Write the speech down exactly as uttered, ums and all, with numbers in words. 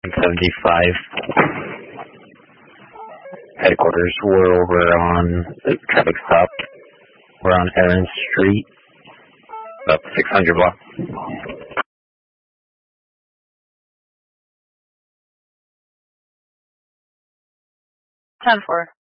seventy-five. Headquarters, we're over on traffic stop. We're on Aaron Street, about six hundred block. ten four.